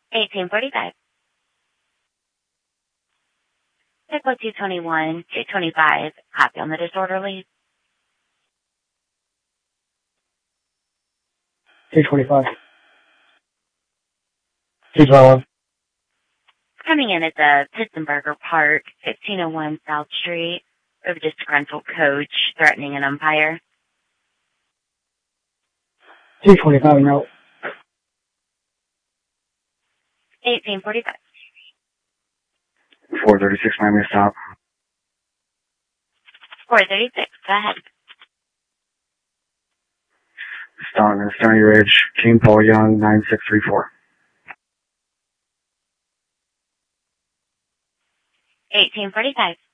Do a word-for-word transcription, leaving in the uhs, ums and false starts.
eighteen forty-five. Pickle two twenty-one, two twenty-five. Copy on the disorderly. two twenty-five. two twenty-one. Coming in at the Pittsburgher Park, fifteen oh one South Street, of a disgruntled coach threatening an umpire. two twenty-five and out. eighteen forty-five. four thirty-six, Miami stop. four thirty-six, go ahead. Stone and Stony Ridge, King Paul Young, nine six three four. eighteen forty-five.